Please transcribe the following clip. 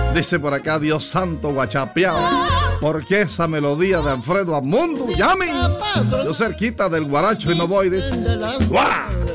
Dice por acá Dios santo guachapeado, porque esa melodía de Alfredo Amundo, llamen. Yo cerquita del guaracho y no voy, dice. ¡Guau!